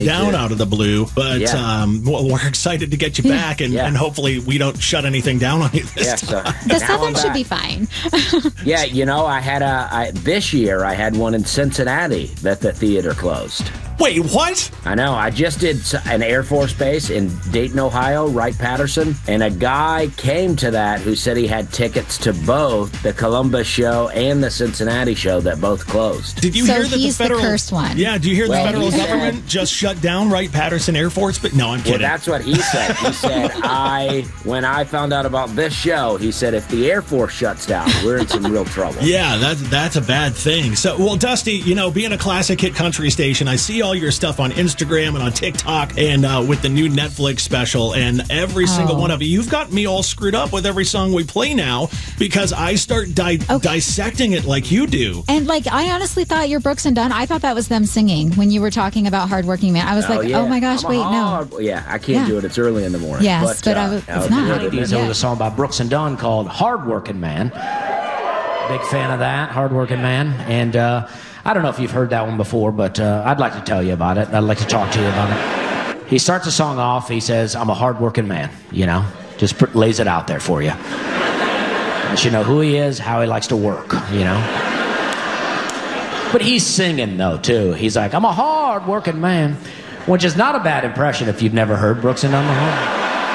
down out of the blue, but well, we're excited to get you back, and hopefully we don't shut anything down on you this time. The Southern should be fine. Yeah, you know, this year I had one in Cincinnati that the theater closed. Wait, what? I know. I just did an Air Force base in Dayton, Ohio, Wright-Patterson, and a guy came to that who said he had tickets to both the Columbus show and the Cincinnati show that both closed. Did you hear that he's the federal the cursed one? Yeah, do you hear the federal government just shut down Wright-Patterson Air Force? But no, I'm kidding. Well, that's what he said. He said, when I found out about this show, he said, if the Air Force shuts down, we're in some real trouble. Yeah, that's a bad thing. So, well, Dusty, you know, being a classic hit country station, I see all your stuff on Instagram and on TikTok and with the new Netflix special, and every single one of you've got me all screwed up with every song we play now because I start dissecting it like you do. And like, I honestly thought your Brooks and Dunn, I thought that was them singing when you were talking about Hardworking Man. I was oh my gosh, wait, no. Yeah, I can't do it. It's early in the morning. Yes, but it's not. There was a song by Brooks and Dunn called Hardworking Man. Big fan of that, Hardworking Man. And I don't know if you've heard that one before, but I'd like to tell you about it. I'd like to talk to you about it. He starts the song off. He says, I'm a hardworking man, you know. Just lays it out there for you. Let you know who he is, how he likes to work, you know. But he's singing, though, too. He's like, I'm a hardworking man, which is not a bad impression if you've never heard Brooks and Dunn before.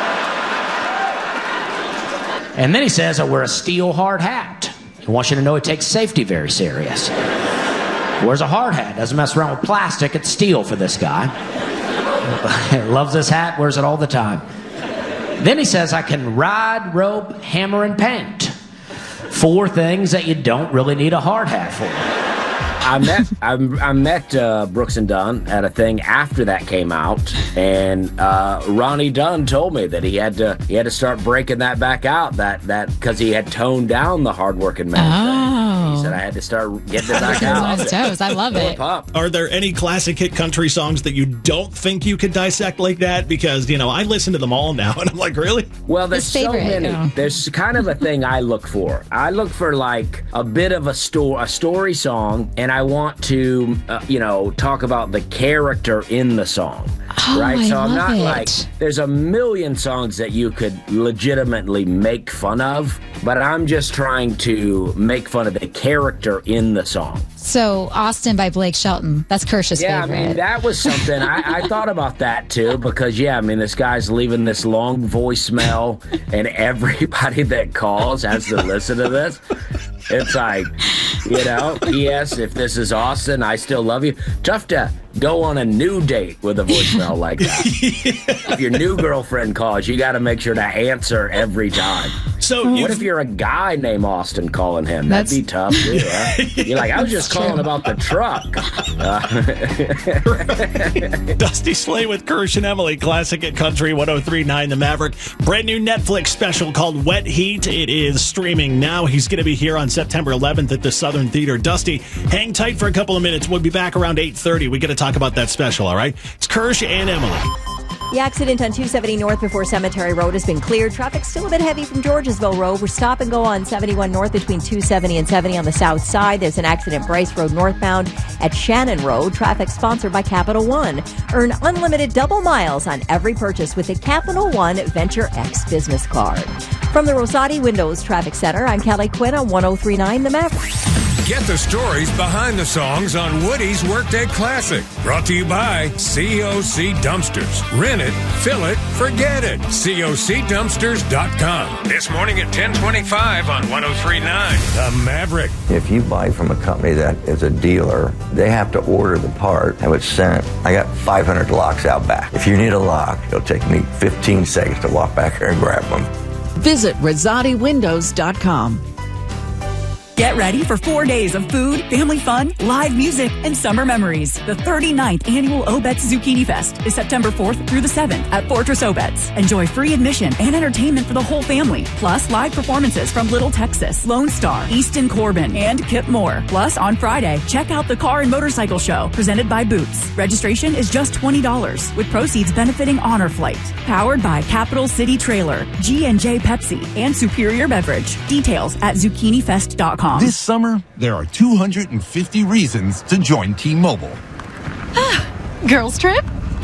And then he says, I wear a steel hard hat. He wants you to know he takes safety very serious. Wears a hard hat. Doesn't mess around with plastic. It's steel for this guy. Loves this hat. Wears it all the time. Then he says, I can ride, rope, hammer, and paint. 4 things that you don't really need a hard hat for. I met Brooks and Dunn at a thing after that came out, and Ronnie Dunn told me that he had to start breaking that back out that because he had toned down the hardworking man thing. He said I had to start getting it back out. On his toes. I love it. Are there any classic hit country songs that you don't think you could dissect like that? Because, you know, I listen to them all now, and I'm like, really? Well, there's so many. There's kind of a thing I look for. I look for like a bit of a story song, and I want to, talk about the character in the song. Right? So I'm not like, there's a million songs that you could legitimately make fun of, but I'm just trying to make fun of the character in the song. So Austin by Blake Shelton, that's Kirsch's favorite. Yeah, I mean, that was something. I thought about that too, because this guy's leaving this long voicemail, and everybody that calls has to listen to this. It's like, P.S. if this is Austin, I still love you. Tough to go on a new date with a voicemail like that. If your new girlfriend calls, you got to make sure to answer every time. So what if you're a guy named Austin calling him? That'd be tough too, huh? You're like, I was just calling about the truck. Dusty Slay with Kirsch and Emily, classic at Country 103.9 The Maverick. Brand new Netflix special called Wet Heat. It is streaming now. He's going to be here on September 11th at the Southern Theater. Dusty, hang tight for a couple of minutes. We'll be back around 8:30. We got to talk about that special, all right? It's Kirsch and Emily. The accident on 270 North before Cemetery Road has been cleared. Traffic's still a bit heavy from Georgesville Road. We're stop and go on 71 North between 270 and 70 on the south side. There's an accident Bryce Road northbound at Shannon Road. Traffic sponsored by Capital One. Earn unlimited double miles on every purchase with the Capital One Venture X business card. From the Rosati Windows Traffic Center, I'm Kelly Quinn on 103.9 The Maverick. Get the stories behind the songs on Woody's Workday Classic. Brought to you by COC Dumpsters. Rent it, fill it, forget it. COCDumpsters.com. This morning at 10:25 on 103.9 The Maverick. If you buy from a company that is a dealer, they have to order the part, have it sent. I got 500 locks out back. If you need a lock, it'll take me 15 seconds to walk back here and grab them. Visit RosatiWindows.com. Get ready for 4 days of food, family fun, live music, and summer memories. The 39th annual Obetz Zucchini Fest is September 4th through the 7th at Fortress Obetz. Enjoy free admission and entertainment for the whole family, plus live performances from Little Texas, Lone Star, Easton Corbin, and Kip Moore. Plus, on Friday, check out the Car and Motorcycle Show presented by Boots. Registration is just $20, with proceeds benefiting Honor Flight. Powered by Capital City Trailer, G&J Pepsi, and Superior Beverage. Details at zucchinifest.com. This summer, there are 250 reasons to join T-Mobile. Girls trip?